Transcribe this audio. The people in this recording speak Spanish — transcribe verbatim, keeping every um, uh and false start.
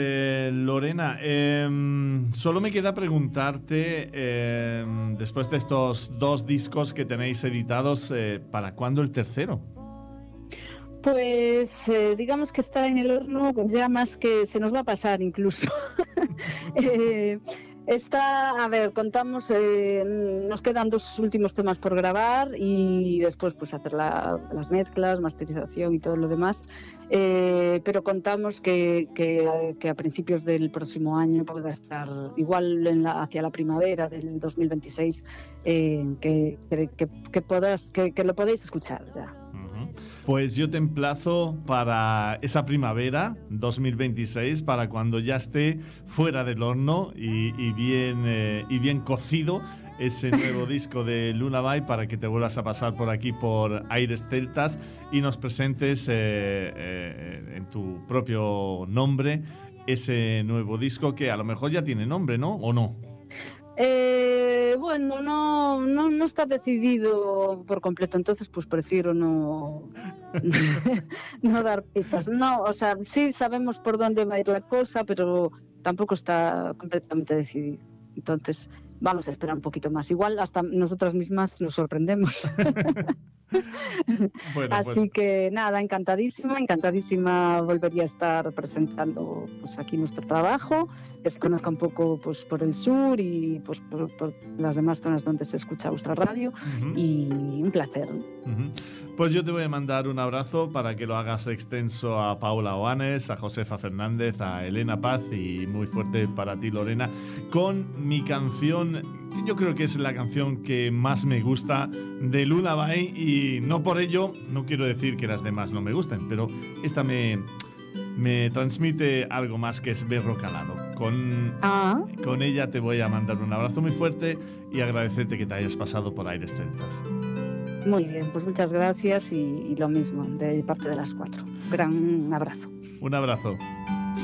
Eh, Lorena, eh, solo me queda preguntarte, eh, después de estos dos discos que tenéis editados, eh, ¿para cuándo el tercero? Pues eh, digamos que está en el horno ya más que se nos va a pasar incluso. eh, está, a ver, contamos, eh, nos quedan dos últimos temas por grabar y después pues hacer la, las mezclas, masterización y todo lo demás. Eh, pero contamos que, que, que a principios del próximo año pueda estar igual en la, hacia la primavera del dos mil veintiséis, eh, que, que, que, podas, que, que lo podéis escuchar ya. Pues yo te emplazo para esa primavera dos mil veintiséis, para cuando ya esté fuera del horno y, y, bien, eh, y bien cocido ese nuevo disco de Lullaby, para que te vuelvas a pasar por aquí por Aires Celtas y nos presentes eh, eh, en tu propio nombre ese nuevo disco, que a lo mejor ya tiene nombre, ¿no? ¿O no? Eh, bueno, no, no, no está decidido por completo, entonces pues prefiero no, no dar pistas. No, o sea, sí sabemos por dónde va a ir la cosa, pero tampoco está completamente decidido. Entonces vamos a esperar un poquito más. Igual hasta nosotras mismas nos sorprendemos. Bueno, así pues... que nada, encantadísima, encantadísima volvería a estar presentando pues aquí nuestro trabajo, que se conozca un poco pues por el sur y pues por, por las demás zonas donde se escucha vuestra radio. Uh-huh. Y un placer. Uh-huh. Pues yo te voy a mandar un abrazo para que lo hagas extenso a Paula Oanes, a Josefa Fernández, a Elena Paz y muy fuerte para ti, Lorena, con mi canción, que yo creo que es la canción que más me gusta de Lullaby, y no por ello, no quiero decir que las demás no me gusten, pero esta me, me transmite algo más, que es berro calado. Con, ah. con ella te voy a mandar un abrazo muy fuerte y agradecerte que te hayas pasado por Aires Celtas. Muy bien, pues muchas gracias y, y lo mismo de parte de las cuatro. Gran abrazo. Un abrazo.